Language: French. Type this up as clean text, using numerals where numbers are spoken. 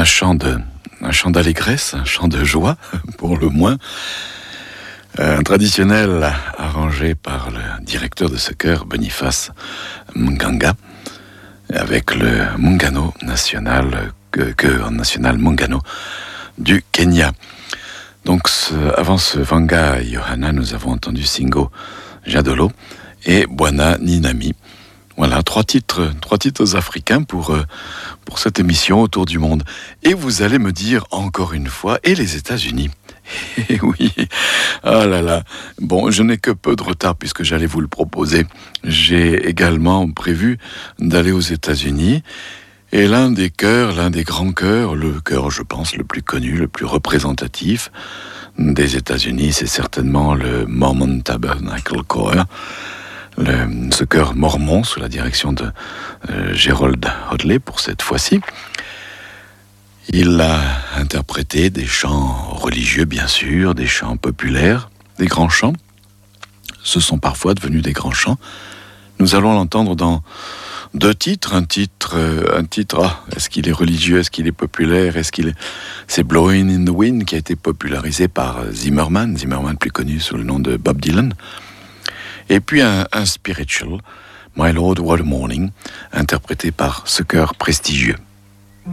chant d'allégresse, un chant de joie, pour le moins. Un traditionnel arrangé par le directeur de ce chœur, Boniface Munganga, avec le Muungano national, chœur national Muungano du Kenya. Donc, avant ce Vanga Yohana, nous avons entendu Singo Jadolo et Bwana Ninami. Voilà, trois titres africains pour cette émission Autour du monde. Et vous allez me dire encore une fois, et les États-Unis? Eh oui, ah là là. Bon, je n'ai que peu de retard puisque j'allais vous le proposer. J'ai également prévu d'aller aux États-Unis. Et l'un des grands chœurs, le chœur, je pense, le plus connu, le plus représentatif des États-Unis, c'est certainement le Mormon Tabernacle Choir. Ce chœur mormon sous la direction de Gerald Hodley pour cette fois-ci. Il a interprété des chants religieux, bien sûr, des chants populaires, des grands chants. Ce sont parfois devenus des grands chants. Nous allons l'entendre dans deux titres. Un titre, est-ce qu'il est religieux, est-ce qu'il est populaire, c'est Blowing in the Wind qui a été popularisé par Zimmerman plus connu sous le nom de Bob Dylan. Et puis un spiritual, My Lord What a Morning, interprété par ce chœur prestigieux.